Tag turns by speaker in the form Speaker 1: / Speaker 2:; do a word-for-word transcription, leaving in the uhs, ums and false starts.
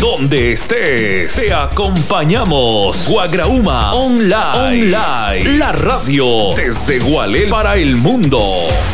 Speaker 1: donde estés. Te acompañamos. Guagrauma Online. Online. La radio desde Gualel para el mundo.